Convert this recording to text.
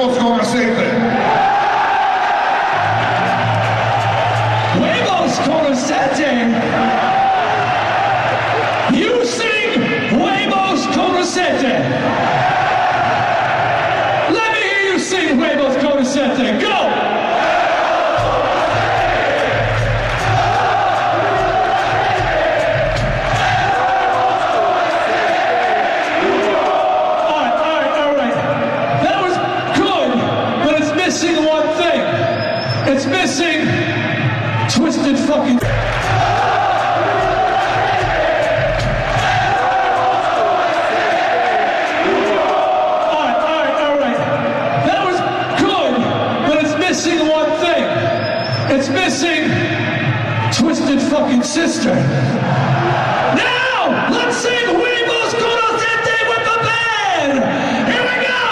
huevos con aceite. Huevos con aceite. You sing huevos con aceite. Let me hear you sing huevos con aceite. Go! It's missing twisted fucking. All right. That was good, but it's missing one thing. It's missing twisted fucking sister.